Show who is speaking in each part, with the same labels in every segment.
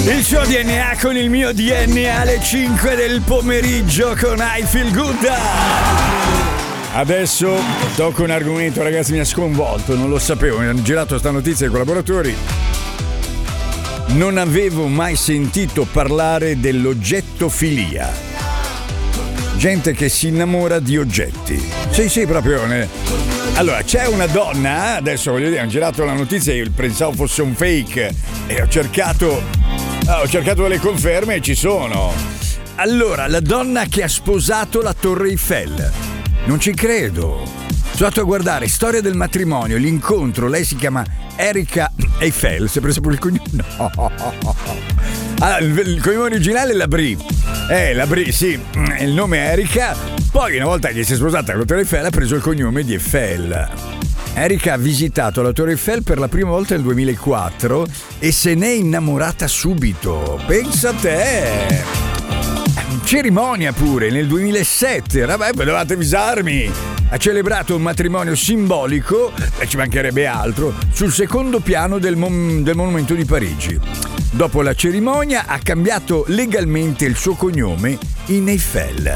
Speaker 1: Il suo DNA con il mio DNA alle 5 del pomeriggio con I Feel Good. Adesso tocco un argomento, ragazzi, mi ha sconvolto, non lo sapevo, mi hanno girato sta notizia ai collaboratori. Non avevo mai sentito parlare dell'oggettofilia. Gente che si innamora di oggetti. Sì, proprio. Allora, c'è una donna, adesso voglio dire, hanno girato la notizia, io pensavo fosse un fake e ho cercato delle conferme e ci sono. Allora, la donna che ha sposato la Torre Eiffel. Non ci credo. Sono andato a guardare storia del matrimonio, l'incontro, lei si chiama Erika Eiffel, si è presa pure il cognome? No. Allora, il cognome originale è Labrie. Labrie, sì, il nome è Erika. Poi una volta che si è sposata con la Torre Eiffel ha preso il cognome di Eiffel. Erika ha visitato la Torre Eiffel per la prima volta nel 2004 e se n'è innamorata subito. Pensa a te! Cerimonia pure nel 2007, vabbè, dovevate avvisarmi. Ha celebrato un matrimonio simbolico, e ci mancherebbe altro, sul secondo piano del monumento di Parigi. Dopo la cerimonia ha cambiato legalmente il suo cognome in Eiffel.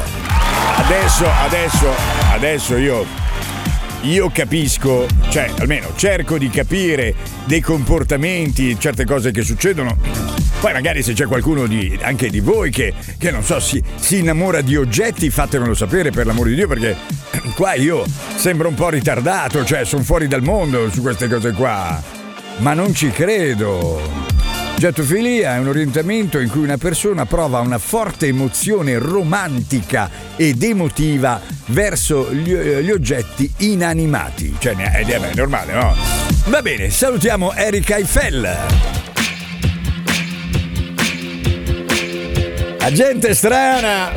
Speaker 1: Adesso io capisco, cioè almeno cerco di capire dei comportamenti, certe cose che succedono. Poi magari se c'è qualcuno anche di voi che non so, si innamora di oggetti, fatemelo sapere per l'amore di Dio, perché qua io sembro un po' ritardato, cioè sono fuori dal mondo su queste cose qua. Ma non ci credo. Oggettofilia è un orientamento in cui una persona prova una forte emozione romantica ed emotiva verso gli oggetti inanimati. Cioè, è normale, no? Va bene, salutiamo Erika Eiffel. La gente strana,